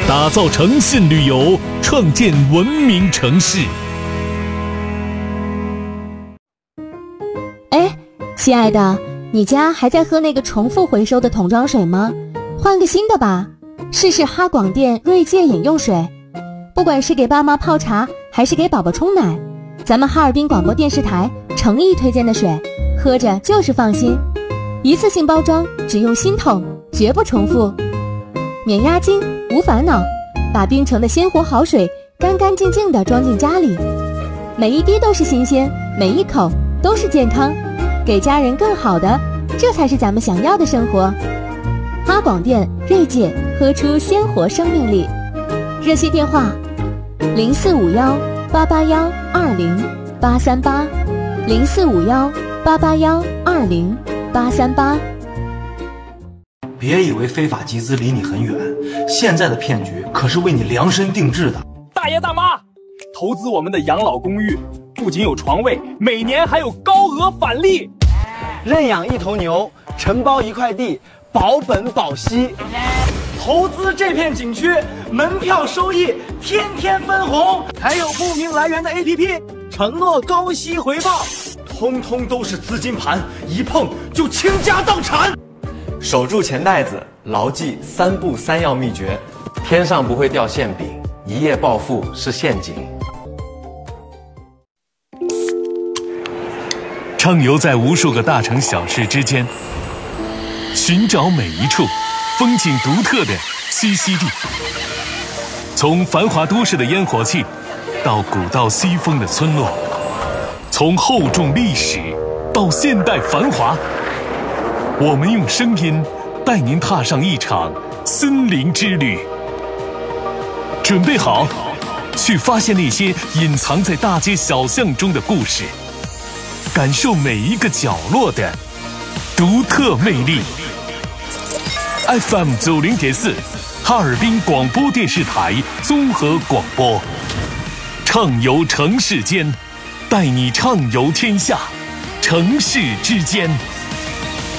打造诚信旅游，创建文明城市。 哎，亲爱的，你家还在喝那个重复回收的桶装水吗？换个新的吧，试试哈广电锐界饮用水。不管是给爸妈泡茶，还是给宝宝冲奶，咱们哈尔滨广播电视台诚意推荐的水，喝着就是放心。一次性包装，只用新桶，绝不重复，免押金，无烦恼，把冰城的鲜活好水干干净净地装进家里，每一滴都是新鲜，每一口都是健康，给家人更好的，这才是咱们想要的生活。哈广电锐界，喝出鲜活生命力。热线电话0451-881-20838，0451-881-20838。 别以为非法集资离你很远，现在的骗局可是为你量身定制的。 大爷大妈，投资我们的养老公寓，不仅有床位，每年还有高额返利。 认养一头牛，承包一块地，保本保息。投资这片景区，门票收益天天分红，还有不明来源的 APP， 承诺高息回报， 通通都是资金盘，一碰就倾家荡产。 守住钱袋子，牢记3步3要秘诀，天上不会掉馅饼，一夜暴富是陷阱。 畅游在无数个大城小市之间，寻找每一处风景独特的栖息地。从繁华都市的烟火气，到古道西风的村落，从厚重历史到现代繁华，我们用声音带您踏上一场森林之旅。准备好，去发现那些隐藏在大街小巷中的故事，感受每一个角落的独特魅力。FM 90.4，哈尔滨广播电视台综合广播，畅游城市间，带你畅游天下，城市之间。